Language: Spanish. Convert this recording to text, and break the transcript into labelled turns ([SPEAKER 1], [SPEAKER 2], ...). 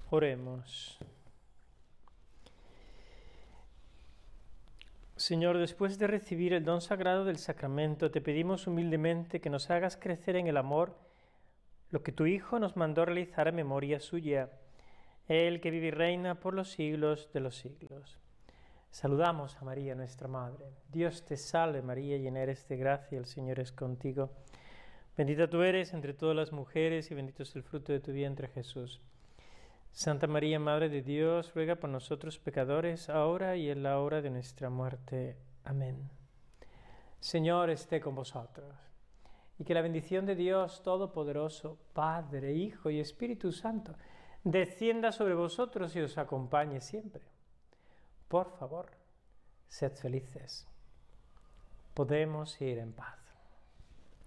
[SPEAKER 1] Oremos. Señor, después de recibir el don sagrado del sacramento, te pedimos humildemente que nos hagas crecer en el amor lo que tu Hijo nos mandó realizar a memoria suya, Él que vive y reina por los siglos de los siglos. Saludamos a María, nuestra Madre. Dios te salve, María, llena eres de gracia, el Señor es contigo. Bendita tú eres entre todas las mujeres y bendito es el fruto de tu vientre, Jesús. Santa María, Madre de Dios, ruega por nosotros pecadores, ahora y en la hora de nuestra muerte. Amén. Señor esté con vosotros, y que la bendición de Dios Todopoderoso, Padre, Hijo y Espíritu Santo, descienda sobre vosotros y os acompañe siempre. Por favor, sed felices. Podemos ir en paz.